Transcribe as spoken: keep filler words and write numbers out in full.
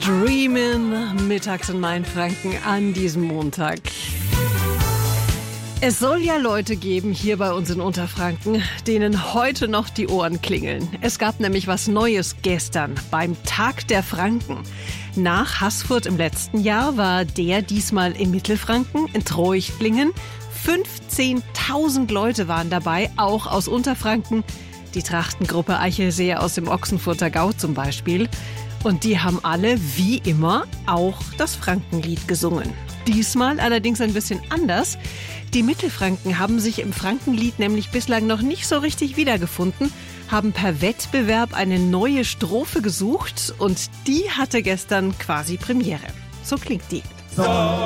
Dreamin' mittags in Mainfranken an diesem Montag. Es soll ja Leute geben hier bei uns in Unterfranken, denen heute noch die Ohren klingeln. Es gab nämlich was Neues gestern beim Tag der Franken. Nach Haßfurt im letzten Jahr war der diesmal in Mittelfranken, in Treuchtlingen. fünfzehntausend Leute waren dabei, auch aus Unterfranken. Die Trachtengruppe Eichelsee aus dem Ochsenfurter Gau zum Beispiel. Und die haben alle, wie immer, auch das Frankenlied gesungen. Diesmal allerdings ein bisschen anders. Die Mittelfranken haben sich im Frankenlied nämlich bislang noch nicht so richtig wiedergefunden, haben per Wettbewerb eine neue Strophe gesucht und die hatte gestern quasi Premiere. So klingt die. So.